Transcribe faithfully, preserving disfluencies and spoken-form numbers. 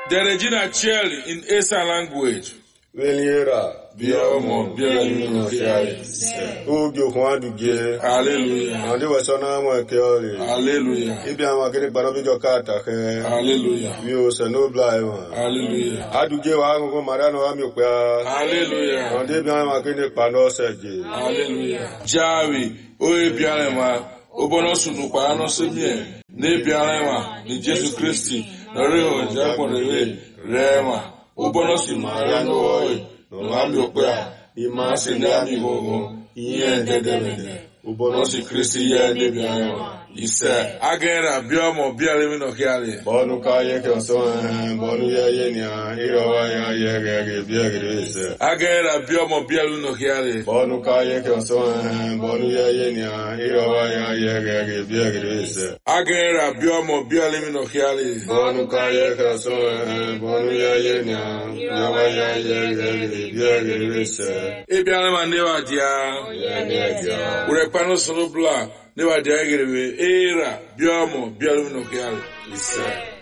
The Regina Cherry in Esa language. Veliera. Biomo, Bielino, Ugyo Kwanduge. Hallelujah. And they were so now more carefully. Hallelujah. If you are getting Banovijo Kata, Hallelujah. you say no blind. Hallelujah. I do give Ango Marano Amioka. Hallelujah. And they be getting Panosaji. Hallelujah. Javi, Oe Bialema, Obonosu Pano Semie, Ne Bialema, in Jesus Christi, Nareo, Japo Reve, Rema, Obonosu Mariano Oe. Amioka, Imasi Namigo, Yen Dedemede, Ubonosi Christi Yen Debiano. He said, Agera, Biomo, Bialimino Hiali. Bonuka Yekoson, Bonuya Yenia, Hiroya Yege, Biagris. Agera, Biomo, Bialimino Hiali. Bonuka Yekoson, Bonuya Yenia, Hiroya Yege, Biagris. Agera, Biomo, Bialimino Hiali. Bonuka Yekoson, Bonuya Yenia, Hiroya Yege, Biagris. Ebialema Neva Dia, Urepano Solobla. Never dare get away. Era, Biomo, Bialimino Hiali. He said.